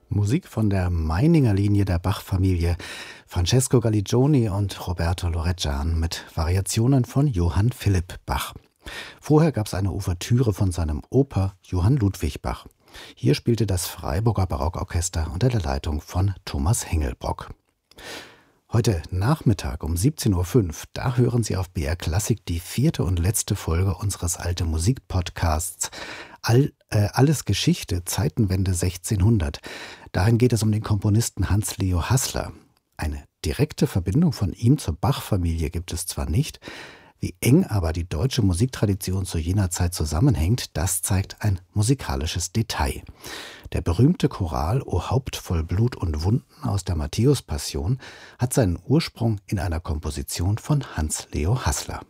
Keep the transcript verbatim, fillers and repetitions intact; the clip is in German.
Musik von der Meininger Linie der Bach-Familie, Francesco Galligioni und Roberto Lorejan mit Variationen von Johann Philipp Bach. Vorher gab es eine Ouvertüre von seinem Oper Johann Ludwig Bach. Hier spielte das Freiburger Barockorchester unter der Leitung von Thomas Hengelbrock. Heute Nachmittag um siebzehn Uhr fünf, da hören Sie auf B R Klassik die vierte und letzte Folge unseres Alte Musik Podcasts All, äh, Alles Geschichte, Zeitenwende sechzehnhundert. Darin geht es um den Komponisten Hans Leo Haßler. Eine direkte Verbindung von ihm zur Bach-Familie gibt es zwar nicht, wie eng aber die deutsche Musiktradition zu jener Zeit zusammenhängt, das zeigt ein musikalisches Detail. Der berühmte Choral O Haupt voll Blut und Wunden aus der Matthäus-Passion hat seinen Ursprung in einer Komposition von Hans Leo Haßler.